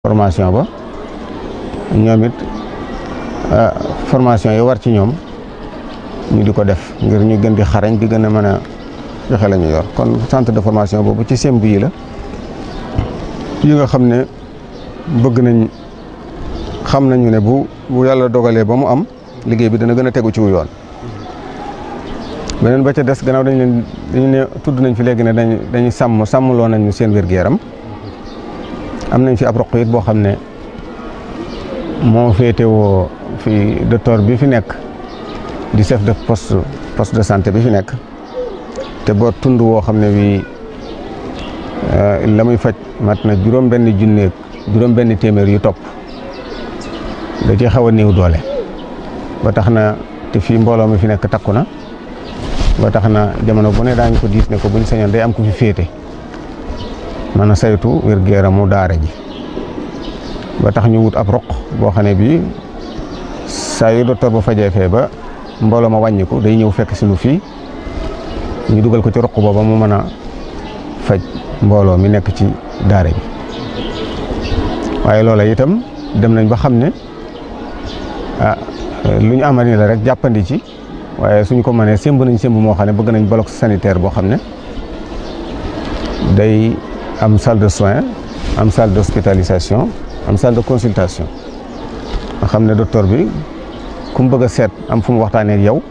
formation ba ñoom it formation yi war ci ñoom ñu di ko def ngir ñu gën di xarañ di gën a mën a joxe la ñu yor kon centre de formation boobu ci semb yi la yi nga xam ne bëgg nañ xam nañu ne bu yàlla dogalee ba mu am liggéey bi dana gën a tegu ci wu yoon. beneen ba ca des gannaaw dañu ne tudd nañ fi léegi ne dañuy sàmmloo nañu seen wér-gu-yaram am nañ fi ab roq it boo xam ne moo féetewoo fi docteur bi fi nekk di chef de poste de santé bi fi nekk te boo tund woo xam ne bii la muy faj mat na juróom-benn téeméer yu topp da ci xaw a néew doole ba tax na te fii mbooloo mi fi nekk takku na ba tax na jamono bu ne daañu ko diis ne ko buñ sañoon day am ku fi féete mën a saytu wér-gu-yaramu daara ji ba tax ñu wut ab roq boo xam ne bii saa yu docteur ba fajee fee ba mbooloo ma wàññiku day ñëw fekk si nu fii ñu dugal ko ci roq booba mu mën a faj mbooloo mi nekk ci daara ji waaye loola itam dem nañ ba xam ne lu ñu amani la rek jàppandi ci waaye suñ ko mënee sémb nañ sémb moo xam ne bëgg nañ bloc sanitaire boo xam ne day am salle de soins am salle d'hospitalisation am salle de consultation nga xam ne docteur bi ku mu bëgg a seet am fu mu waxtaanee ak yow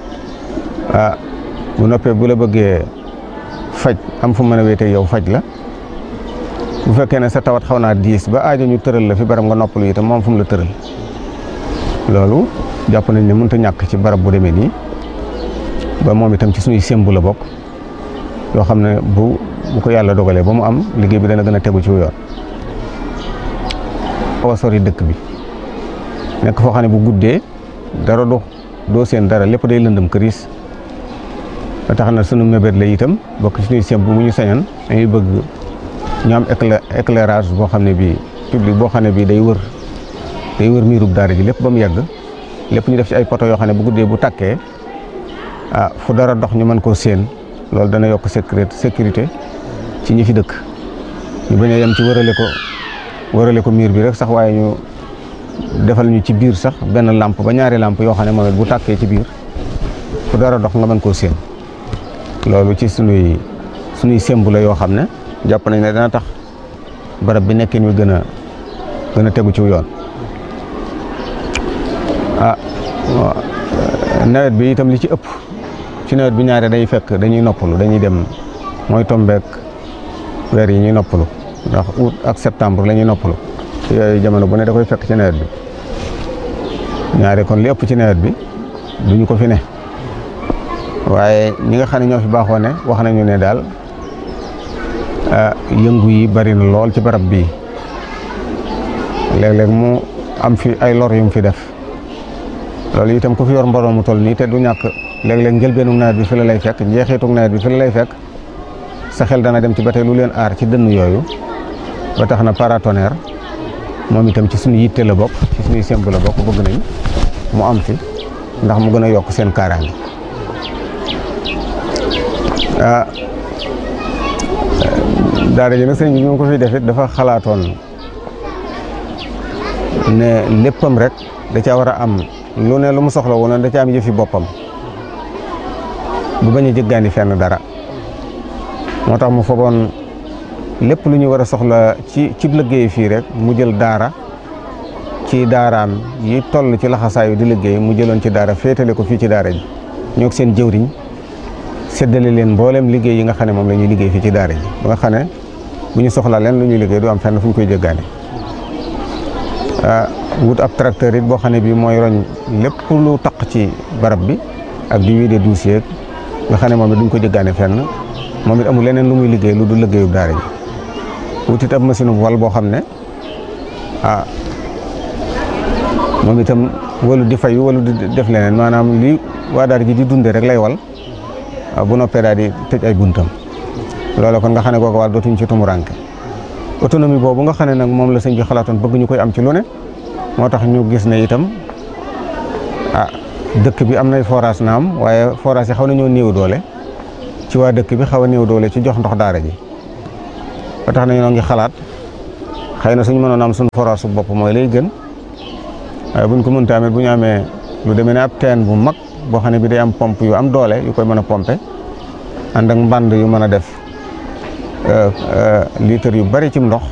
bu noppee bu la bëggee faj am fu mu mën a wéetee yow faj la bu fekkee ne sa tawat xaw naa diis ba aajo ñu tëral la fi barab nga noppalu itam moom fu mu la tëral loolu jàpp nañ ne mënut a ñàkk ci barab bu demee nii ba moom itam ci suñuy sémb la bokk yoo xam ne bu ko yàlla dogalee ba mu am liggéey bi dana gën a tegu ci yoon. xaw a sori dëkk bi nekk foo xam ne bu guddee dara doo seen dara lépp day lëndëm këriis ba tax na sunu mébét la itam bokk ci suñuy sémb bu ñu sañoon dañuy bëgg ñu am éclairage boo xam ne bii public boo xam ne bii day wër miirub daara ji lépp ba mu yegg lépp ñu def ci ay poto yoo xam ne bu guddee bu tàkkee fu dara dox ñu mën koo séen loolu dana yokk sécurité ci ñi fi dëkk ñu bañ a yem ci wërale ko miir bi rek sax waaye ñu defal ñu ci biir sax benn lampe ba ñaari lampe yoo xam ne moom it bu tàkkee ci biir fu dara dox nga mën koo séen loolu ci sunuy semb la yoo xam ne jàpp nañ ne dana tax barab bi nekkin wi gën a tegu ci yoon. nawet bi itam li ci ëpp ci nawet bi ñaare day fekk dañuy noppalu dañuy dem mooy tombeek weer yi ñuy noppalu ndax août ak septembre la ñuy noppalu yooyu jamono bu ne da koy fekk ci nawet bi ñaare kon li ëpp ci nawet bi duñu ko fi ne waaye ñi nga xam ne ñoo fi baaxoo ne wax nañu ne daal yëngu yi bari na lool ci barab bii léeg-léeg mu am fi ay lor yu mu fi def loolu itam ku fi yor mbooloo mu toll nii te du ñàkk léeg-léeg njëlbeenu nawet bi fi la lay fekk njeexitu nawet bi fi la lay fekk sa xel dana dem ci ba tey lu leen aar ci dënn yooyu ba tax na paratonnerre moom itam ci suñu yitte la bokk ci suñuy semb la bokk bëgg nañ mu am fi ndax mu gën a yokk seen kaaraange daara ji nag sëñ bi ñu ko fi def it dafa xalaatoon ne léppam rek da caa war a am lu ne lu mu soxla woon da ca am yëfi boppam bu bañ a jëggaani fenn dara moo tax mu fogoon lépp lu ñu war a soxla ci liggéey fii rek mu jël daara ci daaraam yi toll ci laxasaayu di liggéey mu jëloon ci daara féetale ko fii ci daara ji ñoo seen jëwriñ séddale leen mboolem liggéey yi nga xam ne moom la ñuy liggéey fii ci daara ji ba nga xam ne bu ñu soxlaa leen lu ñuy liggéey du am fenn fu ñu koy jëggaani wut ab tracteur it boo xam ne bii mooy roñ lépp lu taq ci barab bi ak di wiide dossier nga xam ne moom it duñ ko jëggaane fenn moom it amul leneen lu muy liggéey lu du liggéeyu daara ji wut it ab machine bu wal boo xam ne moom itam walu di fay walu di def leneen maanaam li waa daara ji di dunde rek lay wal bu noppee daal di tëj ay buntam loolu kon nga xam ne kooku wàll dootuñ ci tumuranke autonomie boobu nga xam ne nag moom la sëñ bi xalaatoon bëgg ñu koy am ci lu ne moo tax ñu gis ne itam dëkk bi am nay forage naam waaye forage yi xaw nañoo néew doole ci waa dëkk bi xaw a néew doole ci jox ndox daara ji ba tax na ñoo ngi xalaat xëy na suñu mënoon am suñu forage su bopp mooy lay gën waaye buñ ko mënta amee bu ñu amee lu demee ne ab teen bu mag boo xam ne bi day am pompe yu am doole yu koy mën a pompe ànd ak mbànd yu mën a def litre yu bari ci ndox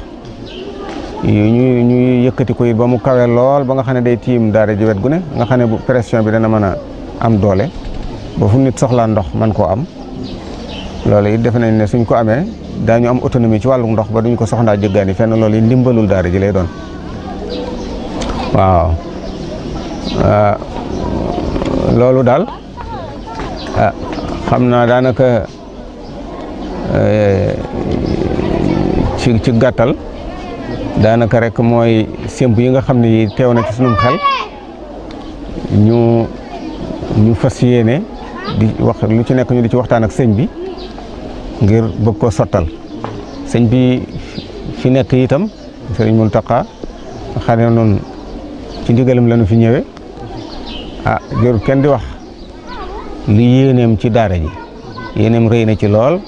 ñuy yëkkati ko it ba mu kawe lool ba nga xam ne day tiim daara ji wet gu ne nga xam ne bu pression bi dana mën a am doole ba fu nit soxlaa ndox man koo am loolu it defe nañ ne suñ ko amee daañu am autonomie ci wàllu ndox ba duñ ko soxlaa jëggaani fenn loolu it ndimbalul daara ji lay doon waaw loolu daal xam naa daanaka ci gàttal daanaka rek mooy sémb yi nga xam ne yi teew na ci sunum xel ñu fas yéene di wax lu ci nekk ñu di ci waxtaan ak sëñ bi ngir bëgg ko sottal sëñ bi fi nekk itam sëriñ Mountakha xam ne noonu ci ndigalam lañu fi ñëwee jërul kenn di wax li yéeneem ci daara ji yéeneem rëy na ci lool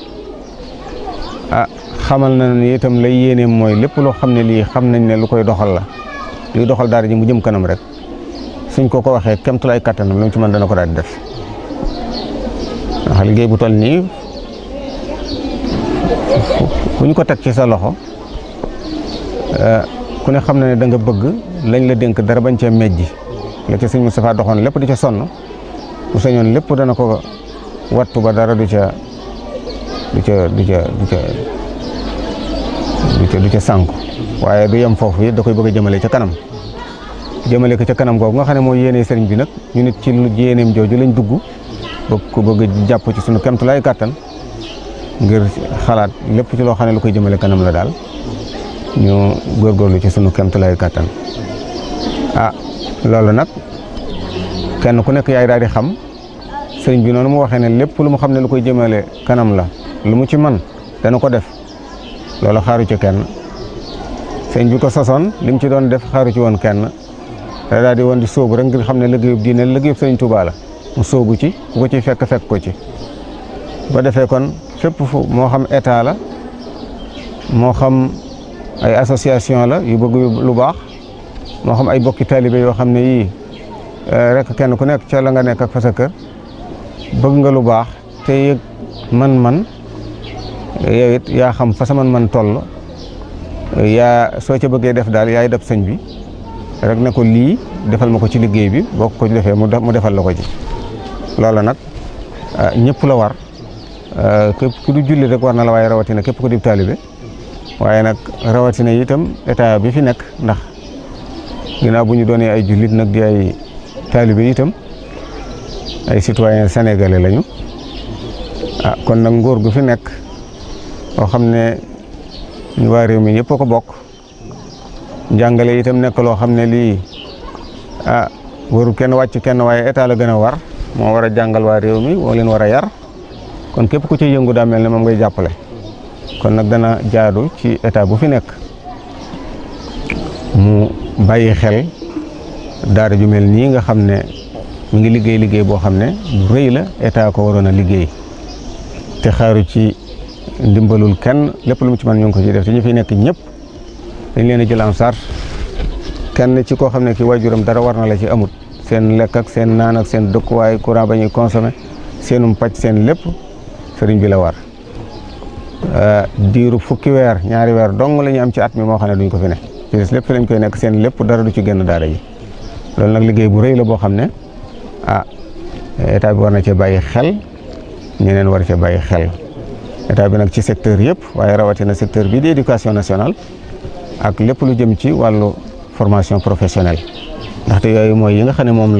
xamal na ne itam lay yéeneem mooy lépp loo xam ne lii xam nañ ne lu koy doxal la luy doxal daara ji mu jëm kanam rek suñ ko waxee kemtulaay kattanam lu mu ci mën dana ko daal di def ndax liggéey bu toll nii ku ñu ko teg ci sa loxo ku ne xam na ne da nga bëgg lañ la dénk dara bañ cee mejji la ca sëñ Moustapha doxoon lépp di ca sonn bu sañoon lépp dana ko wattu ba dara du ca sànku waaye du yem foofu it da koy bëgg a jëmale ca kanam jëmale ko ca kanam googu nga xam ne mooy yéene sëriñ bi nag ñu nit ci lu yéeneem jooju lañ dugg bëgg jàpp ci sunu kemtulaay kàttan ngir xalaat lépp ci loo xam ne lu koy jëmale kanam la daal ñu góorgóorlu ci sunu kemtulaay kàttan loolu nag kenn ku nekk yaay daal di xam sëriñ bi noonu mu waxee ne lépp lu mu xam ne lu koy jëmale kanam la lu mu ci man dana ko def loolu xaaru ci kenn sëriñ bi ko sosoon li mu ci doon def xaaru ci woon kenn da daal di woon di sóobu rek ngir xam ne liggéeyub diine liggéeyub sëriñ Tuubaa la mu sóobu ci ku ko ci fekk ko ci ba defee kon fépp fu moo xam état la moo xam ay association la yu bëgg lu baax moo xam ay bokki taalibe yoo xam ne yii rek kenn ku nekk ca la nga nekk ak fa sa kër bëgg nga lu baax te yëg man yow it yaa xam fa sa man toll yaa soo ca bëggee def daal yaay def sëñ bi rek ne ko lii defal ma ko ci liggéey bi boo ko defee mu defal la ko ci loola nag ñëpp la war képp ku du julli rek war na la waaye rawatina képp ku di taalibe waaye nag rawatina itam état bi fi nekk ndax ginnaaw bu ñu doonee ay jullit nag di ay taalibe itam ay citoyen sénégalais lañu kon nag ngóor gu fi nekk boo xam ne ñu waa réew mi ñëpp a ko bokk njàngale itam nekk loo xam ne lii waru kenn wàcc kenn waaye état la gën a war moo war a jàngal waa réew mi moo leen war a yar kon képp ku ci yëngu daa mel ne moom ngay jàppale kon nag dana jaadu ci état bu fi nekk mu bàyyi xel daara ju mel nii nga xam ne mu ngi liggéey boo xam ne bu rëy la état ko waroon a liggéey te xaaru ci ndimbalul kenn lépp lu mu ci mën ñu ngi ko ci def te ñu fi nekk ñëpp dañ leen a jël en charge kenn ci koo xam ne ki waajuram dara war na la ci amut seen lekk ak seen naan ak seen dëkkuwaay courant ba ñuy consommé seenum pàcc seen lépp sëriñ bi la war diiru fukki weer ñaari weer dong la ñu am ci at mi moo xam ne duñ ko fi ne ci des lépp fi lañ koy nekk seen lépp dara du ci génn daara ji loolu nag liggéey bu rëy la boo xam ne état bi war na cee bàyyi xel ñeneen war cee bàyyi xel état bi nag ci secteur yëpp waaye rawatina secteur bi di éducation nationale ak lépp lu jëm ci wàllu formation professionnelle ndaxte yooyu mooy yi nga xam ne moom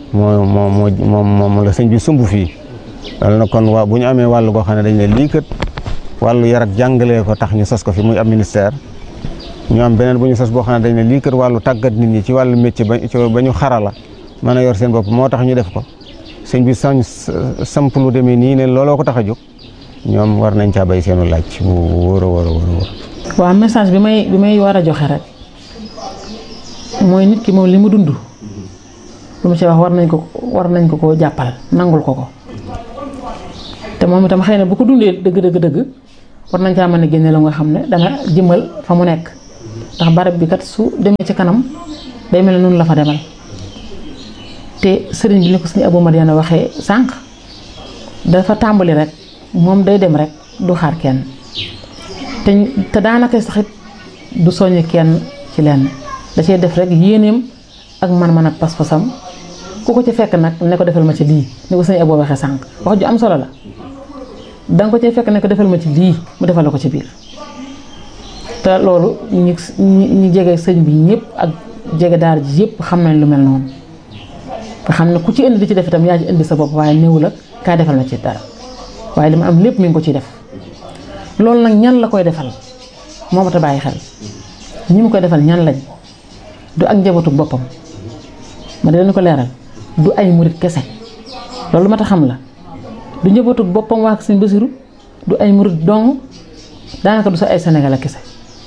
la sëñ bi sumb fii loolu nag kon bu ñu amee wàllu goo xam ne dañ ne lii kat wàllu yar ak jàngalee ko tax ñu sos ko fi muy ab ministère ñu am beneen bu ñu sos boo xam ne dañ ne lii kat wàllu tàggat nit ñi ci wàllu métier ba ñu xarala mën a yor seen bopp moo tax ñu def ko sëñ bi samp lu demee nii ne looloo ko tax a jóg ñoom war nañ caa bay seenu laaj bu wóor a wóor a wóor. waaw message bi may war a joxe rek mooy nit ki moom li mu dund lu mu ci wax war nañ ko koo jàppal nangul ko te moom itam xëy na bu ko dundee dëgg war nañ caa mën a génne la nga xam ne dana jëmal fa mu nekk ndax barab bi kat su demee ci kanam day mel ne noonu la fa demal te sëriñ bi ni ko sëriñ Abou Madiana waxee sànq dafa tàmbali rek moom day dem rek du xaar kenn te daanaka saxit du soññ kenn ci lenn da cee def rek yéeneem ak man-man ak pas-pasam ku ko ci fekk nag ne ko defal ma ci lii ni ko sëriñ Abou waxee sànq wax ju am solo la danga ko ci fekk ne ko defal ma ci lii mu defal la ko ci biir te loolu ñi jege sëñ bi ñëpp ak jege daara ji yëpp xam nañ lu mel noonu nga xam ne ku ci indi di ci def itam yaa ci indi sa bopp waaye néew la kaay defal ma ci dara waaye li ma am lépp mi ngi ko ciy def loolu nag ñan la koy defal moo ma ta bàyyi xel ñi mu koy defal ñan lañ du ak njabootu boppam ma di leen ko leeral du ay murit kese loolu ma ta xam la du njabootu boppam waa sëñ Basiru du ay murit dong daanaka du sa ay Sénégalais kese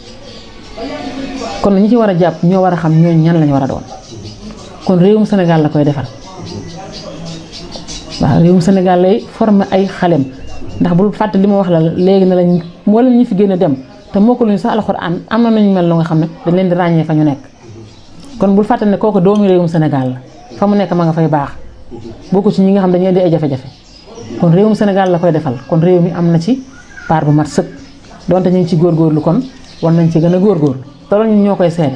kon ñi ci war a jàpp ñoo war a xam ñooñu ñan lañ war a doon kon réewum Sénégal la koy defal waaw réewum Sénégal lay former ay xalem ndax bul fàtte li ma wax la léegi na lañ moo leen ñu fi génn dem te moo ko luñu sax alxuraan am na nañu mel lu nga xam ne dañ leen di ràññee fa ñu nekk kon bul fàtte ne kooku doomi réewum Sénégal la fa mu nekk ma nga fay baax bokku ci ñi nga xam dañuy indi ay jafe-jafe kon réewum Sénégal la koy defal kon réew mi am na ci part bu mat sëkk donte ñu ngi ci góorgóorlu kon war nañ ci gën a góorgóorlu te loolu ñun ñoo koy seede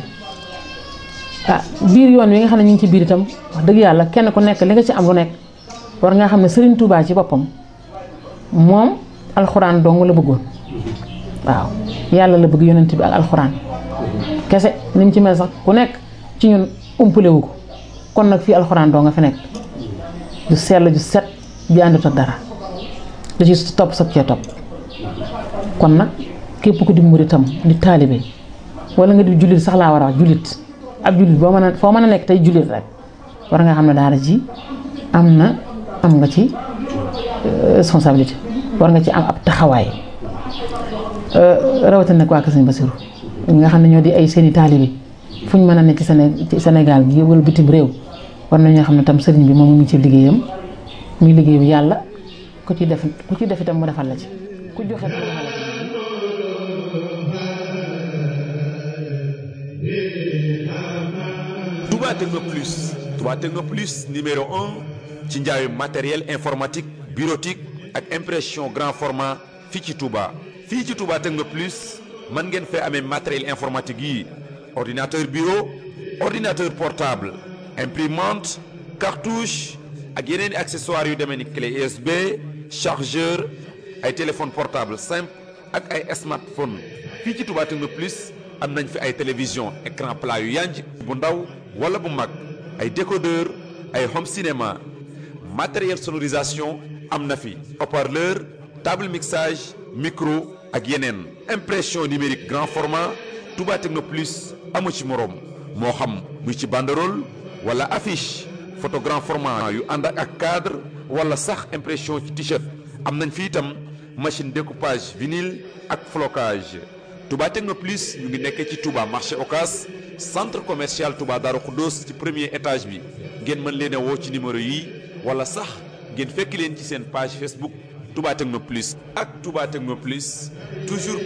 biir yoon wi nga xam ne ñu ngi ci biir itam wax dëgg yàlla kenn ku nekk li nga ci am lu nekk war nga xam ne Serigne Touba ci boppam moom alxuraan dong la bëggoon waaw yàlla la bëgg yonent bi ak alxuraan kese ni mu ci mel sax ku nekk ci ñun umpale wu ko kon nag fii alxuraan doo nga fi nekk ju sell ju set bi àndut ak dara da ci topp soog cee topp kon nag képp ku di muritam di taalibe wala nga di jullit sax laa war a wax jullit ab jullit foo mën a nekk tey jullit rek war nga xam ne daara ji am nga ci responsabilité war nga ci am ab taxawaay rawatina nag waa Kër Sëñ Basiru nga xam ne ñoo di ay seeni taalibe fu ñu mën a nekk ci Sénégal gi wala bitim réew war nañoo xam ne tam sëriñ bi moom mu ngi ci liggéeyam muy liggéeyu yàlla ku ci def itam mu defal la ci ku joxe mu defal la ci. Touba Techno Plus numéro 1 ci njaayu matériel informatique bureautique ak impression grand format fii ci Touba. fii ci Touba Techno Plus mën ngeen fee amee matériel informatique yi ordinateur bureau ordinateur portable imprimante cartouche ak yeneen i accessoires yu demee ni clé USB chargeur ay téléphone portable simple ak ay smartphone fii ci Touba Techno Plus am nañ fi ay télévision écran plat yu yanj bu ndaw wala bu mag ay décodeur ay home cinéma matériel sonorisation am na fi haut-parleur table mixage micro ak yeneen impression numérique grand format Touba Techno Plus amu ci moroom moo xam muy ci banderole wala affiche photo grand format yu ànd ak cadre wala sax impression ci t-shirt am nañ fi itam machine découpage vinyle ak flocage Touba Techno Plus ñu ngi nekkee ci Touba marché Ocass centre commercial Touba Darou Khoudoss ci premier étage bi ngeen mën leen a woo ci numéro yi wala sax ngeen fekk leen ci seen page Facebook Touba Techno Plus ak Touba Techno Plus toujours